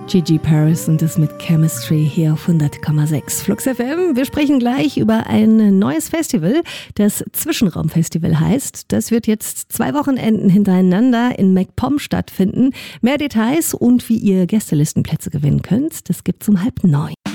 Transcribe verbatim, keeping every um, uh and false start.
Gigi Paris und das mit Chemistry hier auf hundert Komma sechs Flux F M. Wir sprechen gleich über ein neues Festival, das Zwischenraumfestival heißt. Das wird jetzt zwei Wochenenden hintereinander in MacPom stattfinden. Mehr Details und wie ihr Gästelistenplätze gewinnen könnt, das gibt's um halb neun.